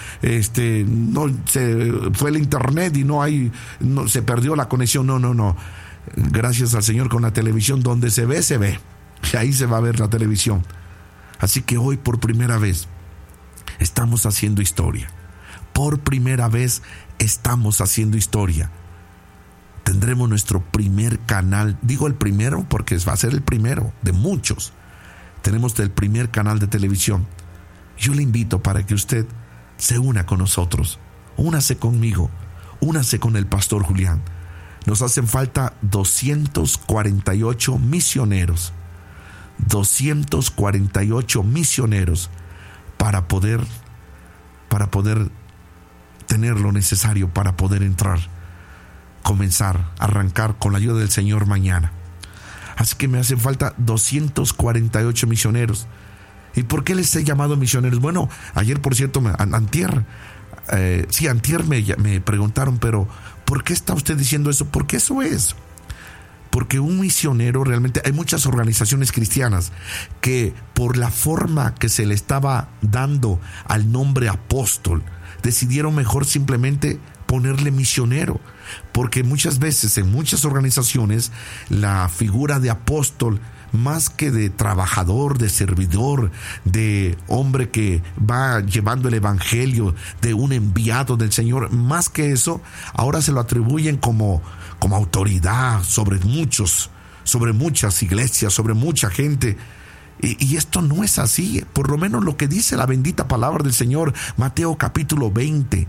no se fue el internet y no se perdió la conexión. No. Gracias al Señor, con la televisión donde se ve. Y ahí se va a ver la televisión. Así que hoy por primera vez estamos haciendo historia. Por primera vez estamos haciendo historia. Tendremos nuestro primer canal. Digo el primero porque va a ser el primero de muchos. Tenemos el primer canal de televisión. Yo le invito para que usted se una con nosotros. Únase conmigo, únase con el pastor Julián. Nos hacen falta 248 misioneros. 248 misioneros para poder tener lo necesario para poder comenzar, arrancar con la ayuda del Señor mañana. Así que me hacen falta 248 misioneros. ¿Y por qué les he llamado misioneros? Bueno, ayer, por cierto, antier me preguntaron, pero ¿por qué está usted diciendo eso? Porque eso es. Porque un misionero, realmente hay muchas organizaciones cristianas que por la forma que se le estaba dando al nombre apóstol, decidieron mejor simplemente ponerle misionero, porque muchas veces en muchas organizaciones la figura de apóstol, más que de trabajador, de servidor, de hombre que va llevando el evangelio, de un enviado del Señor, más que eso, ahora se lo atribuyen como autoridad sobre muchas iglesias, sobre mucha gente. Y esto no es así, por lo menos lo que dice la bendita palabra del Señor. Mateo capítulo 20,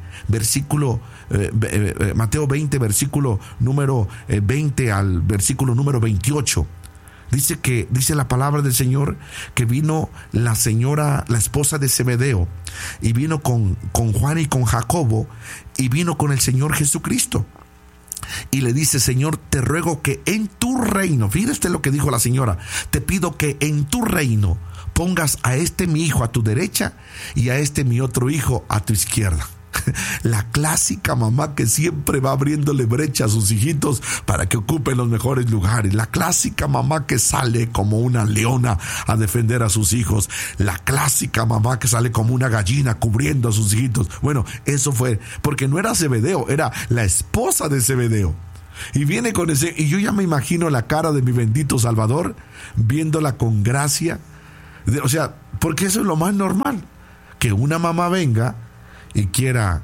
Mateo 20, versículo número 20 al versículo número 28. Dice la palabra del Señor que vino la esposa de Zebedeo, y vino con Juan y con Jacobo, y vino con el Señor Jesucristo. Y le dice: Señor, te ruego que en tu reino, fíjate lo que dijo la señora, te pido que en tu reino pongas a mi hijo a tu derecha y a mi otro hijo a tu izquierda. La clásica mamá que siempre va abriéndole brecha a sus hijitos para que ocupen los mejores lugares. La clásica mamá que sale como una leona a defender a sus hijos. La clásica mamá que sale como una gallina cubriendo a sus hijitos. Bueno, eso fue porque no era Zebedeo, era la esposa de Zebedeo. Y viene con y yo ya me imagino la cara de mi bendito Salvador, viéndola con gracia. O sea, Porque eso es lo más normal, que una mamá venga y quiera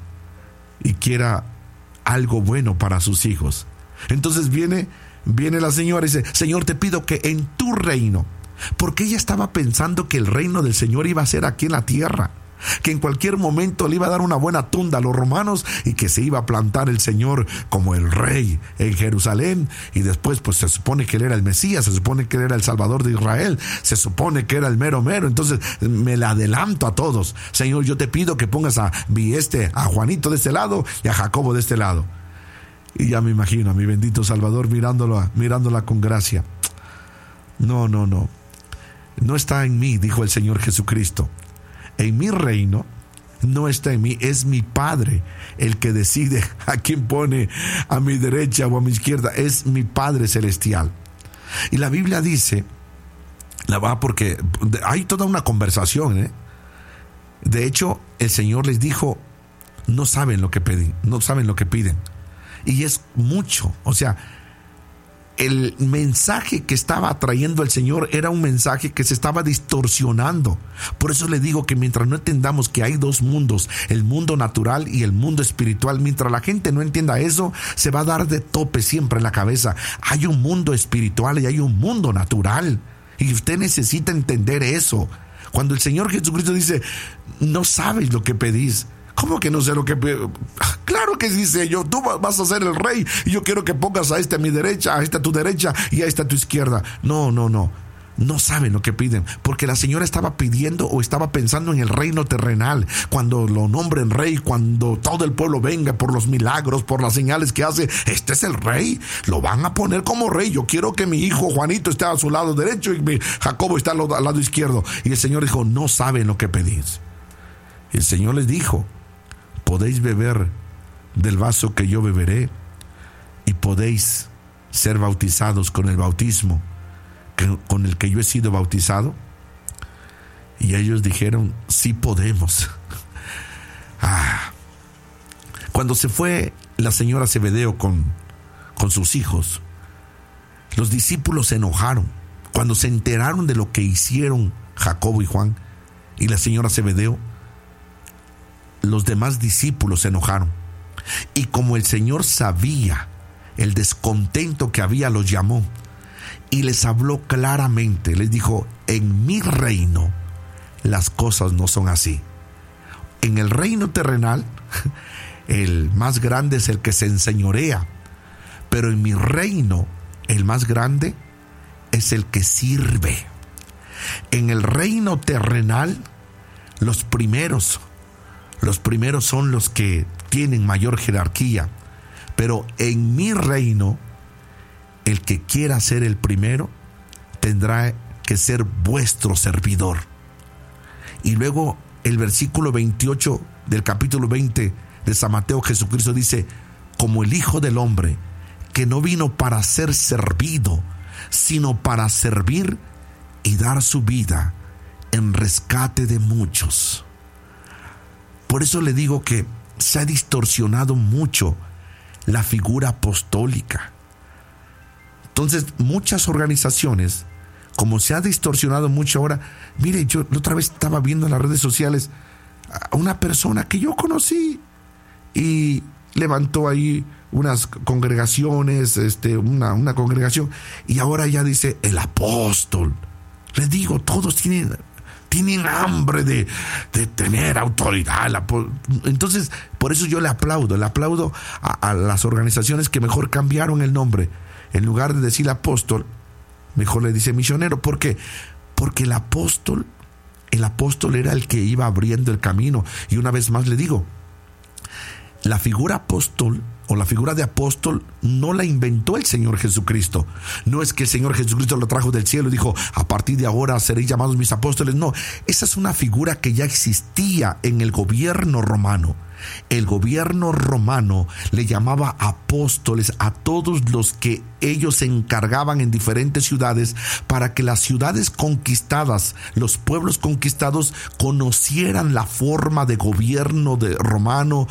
algo bueno para sus hijos. Entonces viene la señora y dice: Señor, te pido que en tu reino, porque ella estaba pensando que el reino del Señor iba a ser aquí en la tierra, que en cualquier momento le iba a dar una buena tunda a los romanos y que se iba a plantar el Señor como el rey en Jerusalén, y después pues se supone que él era el Mesías, se supone que él era el Salvador de Israel, se supone que era el mero. Entonces me la adelanto a todos. Señor, yo te pido que pongas a Juanito de este lado y a Jacobo de este lado. Y ya me imagino a mi bendito Salvador mirándola con gracia. No está en mí, dijo el Señor Jesucristo. En mi reino no está en mí, es mi Padre el que decide a quién pone a mi derecha o a mi izquierda. Es mi Padre celestial. Y la Biblia dice, porque hay toda una conversación, De hecho, el Señor les dijo: no saben lo que piden, no saben lo que piden. Y es mucho, o sea, el mensaje que estaba trayendo el Señor era un mensaje que se estaba distorsionando. Por eso le digo que mientras no entendamos que hay dos mundos, el mundo natural y el mundo espiritual, mientras la gente no entienda eso, se va a dar de tope siempre en la cabeza. Hay un mundo espiritual y hay un mundo natural, y usted necesita entender eso. Cuando el Señor Jesucristo dice: no sabes lo que pedís. ¿Cómo que no sé lo que? Claro que sí sé yo. Tú vas a ser el rey y yo quiero que pongas a este a mi derecha, a este a tu derecha y a este a tu izquierda. No saben lo que piden, porque la señora estaba pidiendo o estaba pensando en el reino terrenal. Cuando lo nombren rey, cuando todo el pueblo venga por los milagros, por las señales que hace, este es el rey, lo van a poner como rey. Yo quiero que mi hijo Juanito esté a su lado derecho y mi Jacobo esté al lado izquierdo. Y el Señor dijo: no saben lo que pedís. Y el Señor les dijo: podéis beber del vaso que yo beberé, y podéis ser bautizados con el bautismo con el que yo he sido bautizado. Y ellos dijeron: sí podemos. Cuando se fue la señora Zebedeo con sus hijos, los discípulos se enojaron cuando se enteraron de lo que hicieron Jacobo y Juan y la señora Zebedeo. Los demás discípulos se enojaron, y como el Señor sabía el descontento que había, los llamó y les habló claramente. Les dijo: en mi reino las cosas no son así. En el reino terrenal el más grande es el que se enseñorea, pero en mi reino el más grande es el que sirve. En el reino terrenal los primeros son los que tienen mayor jerarquía, pero en mi reino el que quiera ser el primero tendrá que ser vuestro servidor. Y luego el versículo 28 del capítulo 20 de San Mateo, Jesucristo dice: como el Hijo del Hombre, que no vino para ser servido, sino para servir y dar su vida en rescate de muchos. Por eso le digo que se ha distorsionado mucho la figura apostólica. Entonces, muchas organizaciones, como se ha distorsionado mucho ahora, mire, yo la otra vez estaba viendo en las redes sociales a una persona que yo conocí y levantó ahí unas congregaciones, una congregación, y ahora ya dice el apóstol. Les digo, todos tienen hambre de tener autoridad. Entonces, por eso yo le aplaudo a las organizaciones que mejor cambiaron el nombre. En lugar de decir apóstol, mejor le dice misionero. ¿Por qué? Porque el apóstol era el que iba abriendo el camino. Y una vez más le digo, la figura apóstol o la figura de apóstol no la inventó el Señor Jesucristo. No es que el Señor Jesucristo lo trajo del cielo y dijo: a partir de ahora seréis llamados mis apóstoles. No, esa es una figura que ya existía en el gobierno romano. El gobierno romano le llamaba apóstoles a todos los que ellos se encargaban en diferentes ciudades para que las ciudades conquistadas, los pueblos conquistados, conocieran la forma de gobierno romano,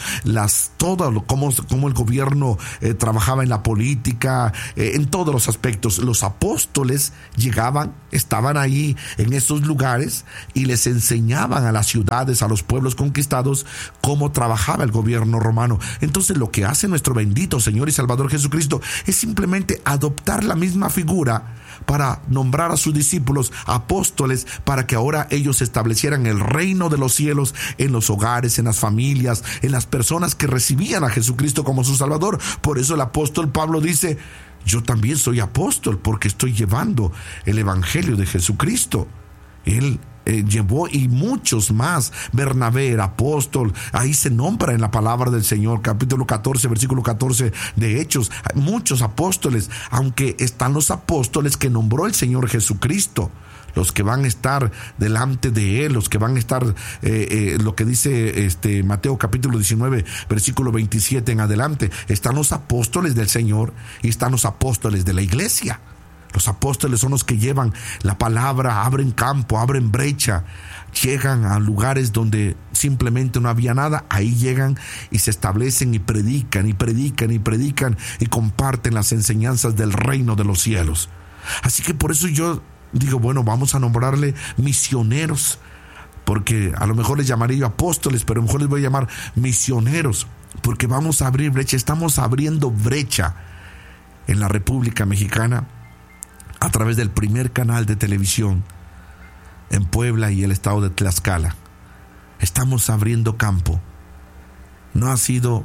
cómo el gobierno trabajaba en la política, en todos los aspectos. Los apóstoles llegaban, estaban ahí en esos lugares y les enseñaban a las ciudades, a los pueblos conquistados, cómo trabajaba el gobierno romano. Entonces lo que hace nuestro bendito Señor y Salvador Jesucristo es simplemente adoptar la misma figura para nombrar a sus discípulos apóstoles, para que ahora ellos establecieran el reino de los cielos en los hogares, en las familias, en las personas que recibían a Jesucristo como su Salvador. Por eso el apóstol Pablo dice: yo también soy apóstol porque estoy llevando el evangelio de Jesucristo. Él llevó, y muchos más. Bernabé era apóstol, ahí se nombra en la palabra del Señor, capítulo 14, versículo 14 de Hechos, muchos apóstoles, aunque están los apóstoles que nombró el Señor Jesucristo, los que van a estar delante de Él, los que van a estar, lo que dice Mateo capítulo 19, versículo 27 en adelante. Están los apóstoles del Señor y están los apóstoles de la iglesia. Los apóstoles son los que llevan la palabra, abren campo, abren brecha, llegan a lugares donde simplemente no había nada. Ahí llegan y se establecen y predican y predican y predican y comparten las enseñanzas del reino de los cielos. Así que por eso yo digo, bueno, vamos a nombrarle misioneros, porque a lo mejor les llamaré yo apóstoles, pero a lo mejor les voy a llamar misioneros, porque vamos a abrir brecha. Estamos abriendo brecha en la República Mexicana a través del primer canal de televisión en Puebla y el estado de Tlaxcala. Estamos abriendo campo. No ha sido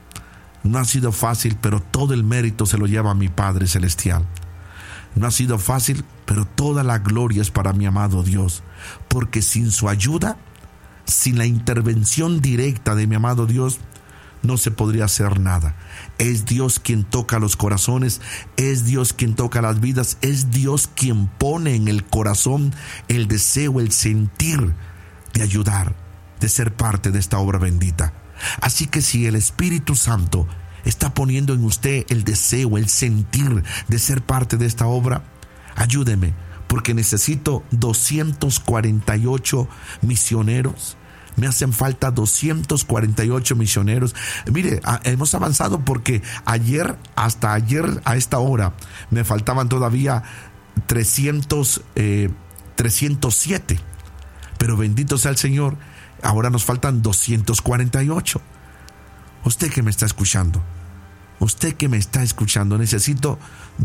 fácil, pero todo el mérito se lo lleva a mi Padre Celestial. No ha sido fácil, pero toda la gloria es para mi amado Dios, porque sin su ayuda, sin la intervención directa de mi amado Dios, no se podría hacer nada. Es Dios quien toca los corazones, es Dios quien toca las vidas, es Dios quien pone en el corazón el deseo, el sentir de ayudar, de ser parte de esta obra bendita. Así que si el Espíritu Santo está poniendo en usted el deseo, el sentir de ser parte de esta obra, ayúdeme, porque necesito 248 misioneros. Me hacen falta 248 misioneros. Mire, hemos avanzado porque hasta ayer a esta hora me faltaban todavía 307. Pero bendito sea el Señor, ahora nos faltan 248. Usted que me está escuchando, necesito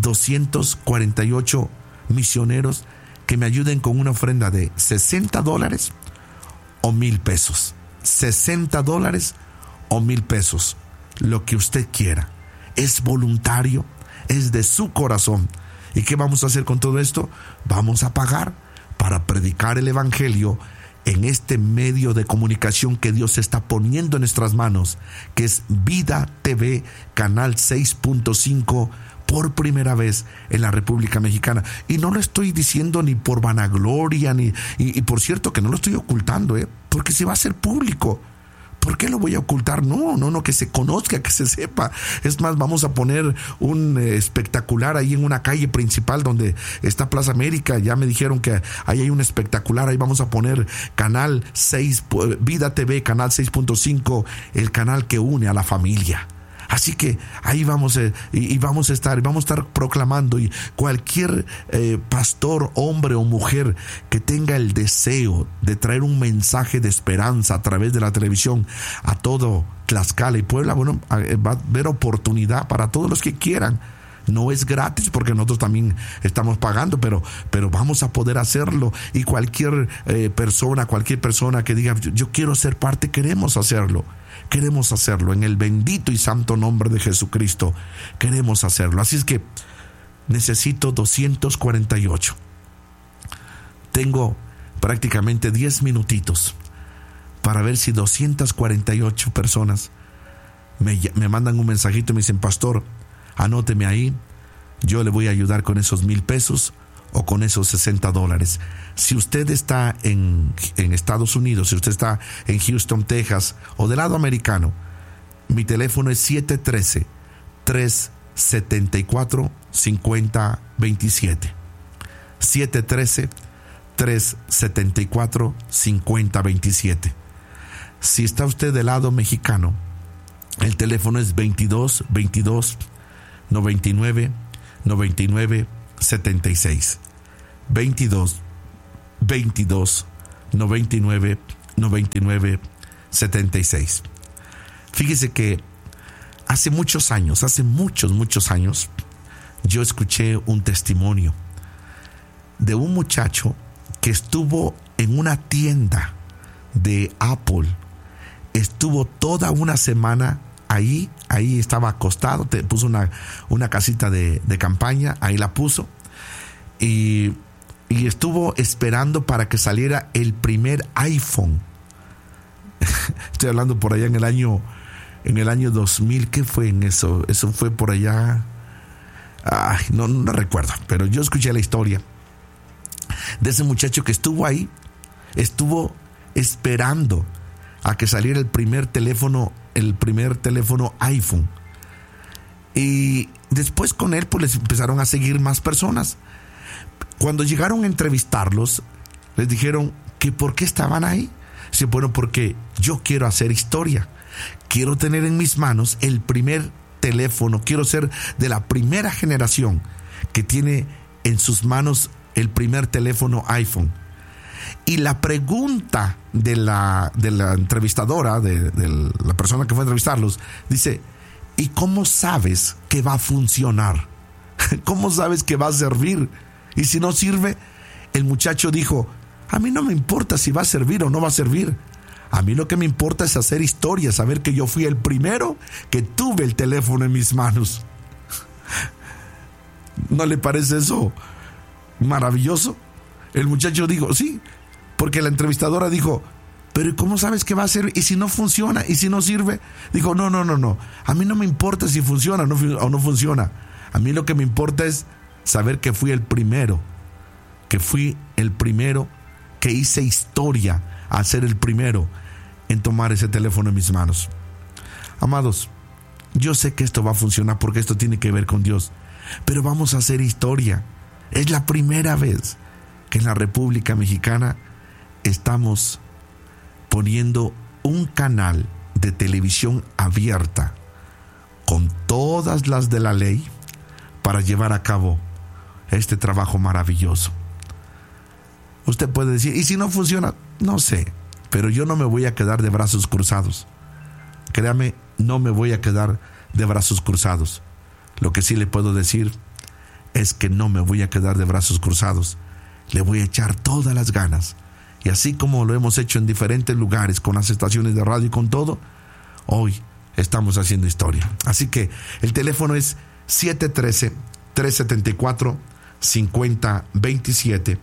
248 misioneros que me ayuden con una ofrenda de $60 o $1,000, $60 o $1,000, lo que usted quiera. Es voluntario, es de su corazón. ¿Y qué vamos a hacer con todo esto? Vamos a pagar para predicar el evangelio en este medio de comunicación que Dios está poniendo en nuestras manos, que es Vida TV, canal 6.5, por primera vez en la República Mexicana. Y no lo estoy diciendo ni por vanagloria, y por cierto que no lo estoy ocultando, porque se va a hacer público. ¿Por qué lo voy a ocultar? No, que se conozca, que se sepa. Es más, vamos a poner un espectacular ahí en una calle principal donde está Plaza América. Ya me dijeron que ahí hay un espectacular. Ahí vamos a poner canal 6, Vida TV, canal 6.5, el canal que une a la familia. Así que ahí vamos a estar proclamando, y cualquier pastor, hombre o mujer que tenga el deseo de traer un mensaje de esperanza a través de la televisión a todo Tlaxcala y Puebla, bueno, va a haber oportunidad para todos los que quieran. No es gratis porque nosotros también estamos pagando, pero vamos a poder hacerlo. Y cualquier persona que diga, yo quiero ser parte, queremos hacerlo en el bendito y santo nombre de Jesucristo. Queremos hacerlo. Así es que necesito 248. Tengo prácticamente 10 minutitos para ver si 248 personas me mandan un mensajito y me dicen, pastor, anóteme ahí, yo le voy a ayudar con esos $1,000 o con esos $60. Si usted está en Estados Unidos, si usted está en Houston, Texas, o del lado americano, mi teléfono es 713-374-5027. 713-374-5027. Si está usted del lado mexicano, el teléfono es 22 22 99 99 76. 22 22 99 99 76. Fíjese que hace muchos años, yo escuché un testimonio de un muchacho que estuvo en una tienda de Apple. Estuvo toda una semana ahí estaba acostado, puso una casita de campaña, ahí la puso, y estuvo esperando para que saliera el primer iPhone. Estoy hablando por allá en el año 2000. ¿Qué fue en eso? Eso fue por allá. No recuerdo, pero yo escuché la historia de ese muchacho que estuvo ahí, estuvo esperando a que saliera el primer teléfono iPhone. Y después con él pues les empezaron a seguir más personas. Cuando llegaron a entrevistarlos, les dijeron que por qué estaban ahí. Sí, bueno, porque yo quiero hacer historia. Quiero tener en mis manos el primer teléfono. Quiero ser de la primera generación que tiene en sus manos el primer teléfono iPhone. Y la pregunta de la entrevistadora, de la persona que fue a entrevistarlos, dice: ¿y cómo sabes que va a funcionar? ¿Cómo sabes que va a servir? Y si no sirve, el muchacho dijo: a mí no me importa si va a servir o no va a servir. A mí lo que me importa es hacer historia, saber que yo fui el primero que tuve el teléfono en mis manos. ¿No le parece eso maravilloso? El muchacho dijo: sí, porque la entrevistadora dijo: pero ¿cómo sabes que va a servir? ¿Y si no funciona? ¿Y si no sirve? Dijo: no. A mí no me importa si funciona o no funciona. A mí lo que me importa es saber que fui el primero. Que fui el primero que hice historia a ser el primero en tomar ese teléfono en mis manos. Amados, yo sé que esto va a funcionar porque esto tiene que ver con Dios. Pero vamos a hacer historia. Es la primera vez que en la República Mexicana estamos poniendo un canal de televisión abierta con todas las de la ley para llevar a cabo este trabajo maravilloso. Usted puede decir: ¿y si no funciona? No sé, pero yo no me voy a quedar de brazos cruzados. Créame, no me voy a quedar de brazos cruzados. Lo que sí le puedo decir es que no me voy a quedar de brazos cruzados. Le voy a echar todas las ganas. Y así como lo hemos hecho en diferentes lugares, con las estaciones de radio y con todo, hoy estamos haciendo historia. Así que el teléfono es 713-374-5027.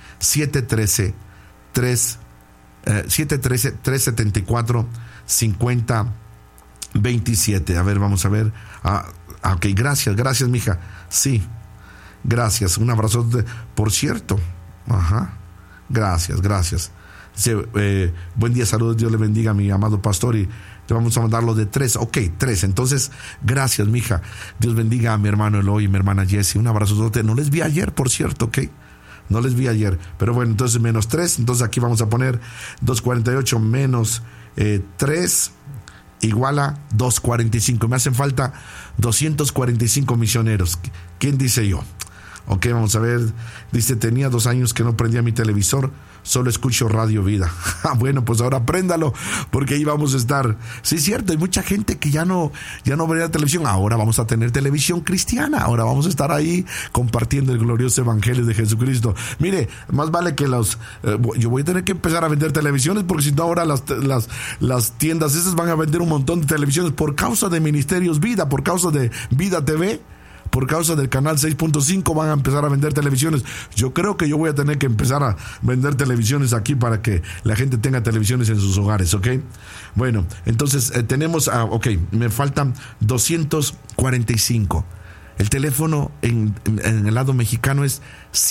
713-374-5027. A ver, vamos a ver. Ok, gracias, mija. Sí, gracias. Un abrazo, por cierto. Ajá. Gracias. Dice: buen día, saludos, Dios le bendiga a mi amado pastor, y te vamos a mandarlo de 3. Ok, 3. Entonces, gracias, mija. Dios bendiga a mi hermano Eloy y mi hermana Jessie. Un abrazo. No les vi ayer, por cierto, ok. No les vi ayer. Pero bueno, entonces menos 3. Entonces aquí vamos a poner 248 menos 3 igual a 245. Me hacen falta 245 misioneros. ¿Quién dice yo? Ok, vamos a ver. Dice: tenía 2 años que no prendía mi televisor, solo escucho Radio Vida. Bueno, pues ahora préndalo, porque ahí vamos a estar. Sí, es cierto, hay mucha gente que ya no vería televisión. Ahora vamos a tener televisión cristiana. Ahora vamos a estar ahí compartiendo el glorioso evangelio de Jesucristo. Mire, más vale que yo voy a tener que empezar a vender televisiones, porque si no ahora las tiendas esas van a vender un montón de televisiones por causa de Ministerios Vida, por causa de Vida TV. Por causa del canal 6.5 van a empezar a vender televisiones. Yo creo que yo voy a tener que empezar a vender televisiones aquí para que la gente tenga televisiones en sus hogares, ¿ok? Bueno, entonces tenemos, ok, me faltan 245. El teléfono en el lado mexicano es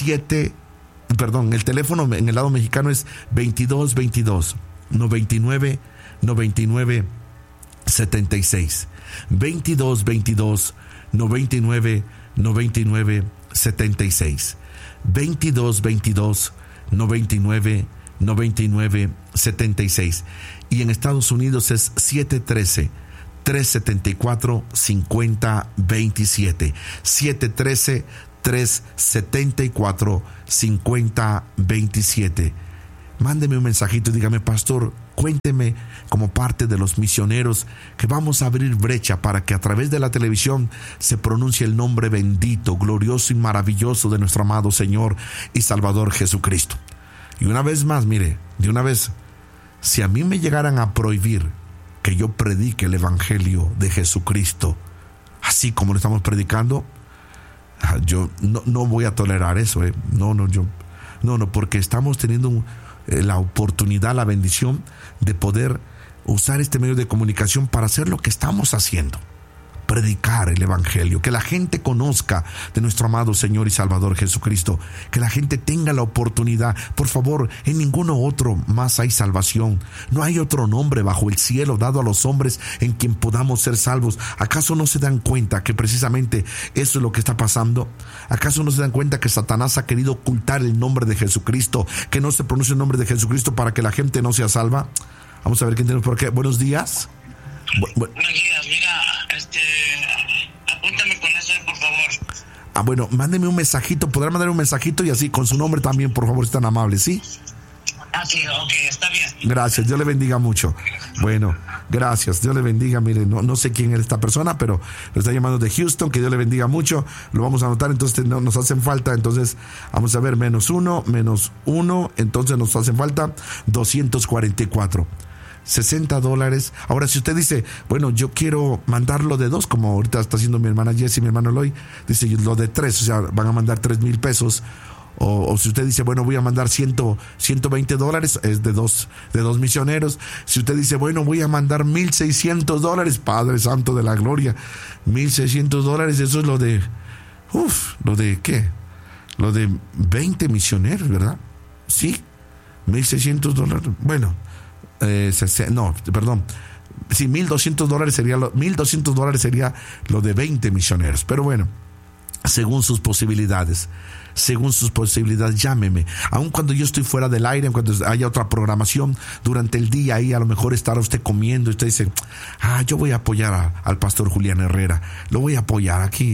el teléfono en el lado mexicano es 2222 99 99 76. 2222 99 99 76. 2222 99 99 76. Y en Estados Unidos es 713-374-5027. 713-374-5027. Mándeme un mensajito y dígame: pastor, cuénteme como parte de los misioneros que vamos a abrir brecha para que a través de la televisión se pronuncie el nombre bendito, glorioso y maravilloso de nuestro amado Señor y Salvador Jesucristo. Y una vez más, mire, de una vez, si a mí me llegaran a prohibir que yo predique el Evangelio de Jesucristo así como lo estamos predicando, yo no voy a tolerar eso. No, porque estamos teniendo la oportunidad, la bendición de poder usar este medio de comunicación para hacer lo que estamos haciendo: predicar el Evangelio, que la gente conozca de nuestro amado Señor y Salvador Jesucristo, que la gente tenga la oportunidad. Por favor, en ninguno otro más hay salvación. No hay otro nombre bajo el cielo dado a los hombres en quien podamos ser salvos. ¿Acaso no se dan cuenta que precisamente eso es lo que está pasando? ¿Acaso no se dan cuenta que Satanás ha querido ocultar el nombre de Jesucristo, que no se pronuncie el nombre de Jesucristo para que la gente no sea salva? Vamos a ver quién tenemos por aquí. Buenos días. Buenos días, mira, apúntame con eso, por favor. Bueno, mándeme un mensajito, podrá mandar un mensajito y así con su nombre también, por favor, si tan amable, ¿sí? Sí, ok, está bien. Gracias, Dios le bendiga mucho. Bueno, gracias, Dios le bendiga. Mire, no sé quién es esta persona, pero lo está llamando de Houston. Que Dios le bendiga mucho. Lo vamos a anotar, entonces no nos hacen falta. Entonces vamos a ver, -1, entonces nos hacen falta 244. $60. Ahora, si usted dice: bueno, yo quiero mandarlo de 2, como ahorita está haciendo mi hermana Jessie y mi hermano Eloy, dice lo de 3, o sea, van a mandar $3,000. O si usted dice: bueno, voy a mandar $120, es de dos misioneros. Si usted dice: bueno, voy a mandar $1,600, Padre Santo de la Gloria, $1,600, eso es lo de ¿qué? Lo de 20 misioneros, ¿verdad? Sí, $1,600. Bueno, sí, $1,200 sería $1,200 sería lo de 20 misioneros. Pero bueno, según sus posibilidades, llámeme. Aun cuando yo estoy fuera del aire, cuando haya otra programación durante el día, ahí a lo mejor estará usted comiendo y usted dice: yo voy a apoyar al pastor Julián Herrera, lo voy a apoyar aquí.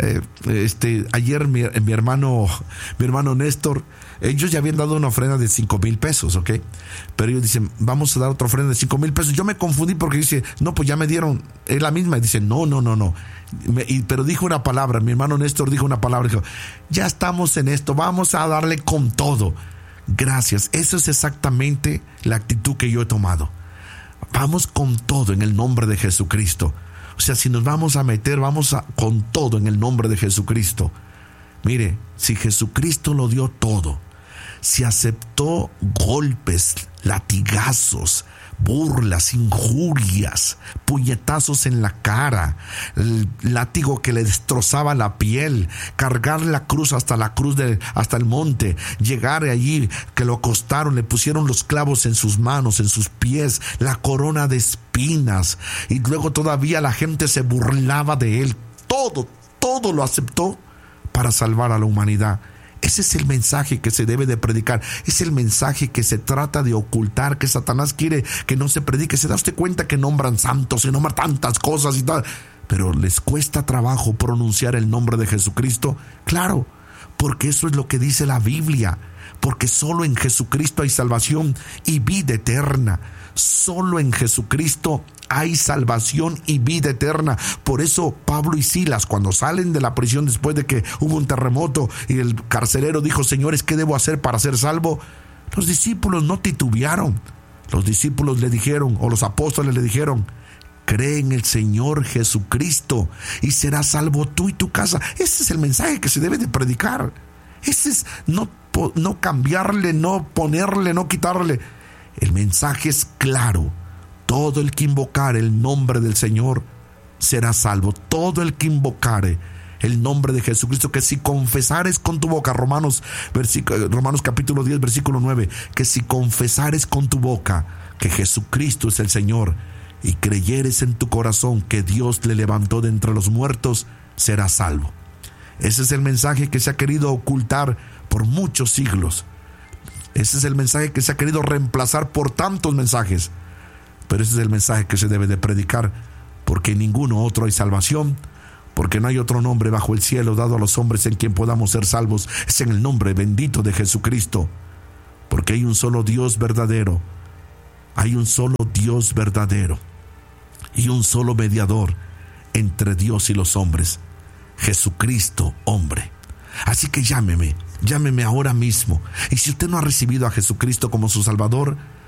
Ayer mi hermano Néstor, ellos ya habían dado una ofrenda de $5,000, ¿ok? Pero ellos dicen: vamos a dar otra ofrenda de $5,000. Yo me confundí porque dice: no, pues ya me dieron, es la misma. Y dice: no. Pero dijo una palabra, mi hermano Néstor dijo una palabra, dijo: ya estamos en esto, vamos a darle con todo. Gracias, eso es exactamente la actitud que yo he tomado. Vamos con todo en el nombre de Jesucristo. O sea, si nos vamos a meter, con todo en el nombre de Jesucristo. Mire, si Jesucristo lo dio todo, si aceptó golpes, latigazos, burlas, injurias, puñetazos en la cara, el látigo que le destrozaba la piel, cargar la cruz hasta el monte, llegar allí, que lo acostaron, le pusieron los clavos en sus manos, en sus pies, la corona de espinas, y luego todavía la gente se burlaba de él. Todo lo aceptó para salvar a la humanidad. Ese es el mensaje que se debe de predicar. Es el mensaje que se trata de ocultar, que Satanás quiere que no se predique. Se da usted cuenta que nombran santos, se nombran tantas cosas y tal, pero les cuesta trabajo pronunciar el nombre de Jesucristo. Claro, porque eso es lo que dice la Biblia. Porque solo en Jesucristo hay salvación y vida eterna. Solo en Jesucristo hay salvación y vida eterna. Por eso Pablo y Silas, cuando salen de la prisión después de que hubo un terremoto y el carcelero dijo: señores, ¿qué debo hacer para ser salvo? Los discípulos no titubearon. Los discípulos le dijeron, o los apóstoles le dijeron: cree en el Señor Jesucristo y serás salvo tú y tu casa. Ese es el mensaje que se debe de predicar. Ese es no cambiarle, no ponerle, no quitarle. El mensaje es claro: todo el que invocare el nombre del Señor será salvo. Todo el que invocare el nombre de Jesucristo, que si confesares con tu boca, Romanos capítulo 10, versículo 9, que si confesares con tu boca que Jesucristo es el Señor y creyeres en tu corazón que Dios le levantó de entre los muertos, serás salvo. Ese es el mensaje que se ha querido ocultar por muchos siglos. Ese es el mensaje que se ha querido reemplazar por tantos mensajes. Pero ese es el mensaje que se debe de predicar, porque en ninguno otro hay salvación, porque no hay otro nombre bajo el cielo dado a los hombres en quien podamos ser salvos. Es en el nombre bendito de Jesucristo, porque hay un solo Dios verdadero. Hay un solo Dios verdadero y un solo mediador entre Dios y los hombres, Jesucristo, hombre. Así que llámeme ahora mismo. Y si usted no ha recibido a Jesucristo como su Salvador,